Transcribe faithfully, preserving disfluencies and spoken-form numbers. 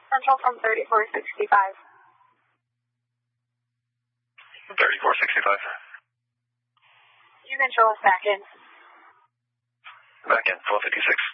Central from thirty-four sixty-five. thirty-four sixty-five. You control us back in. Back in, twelve fifty-six.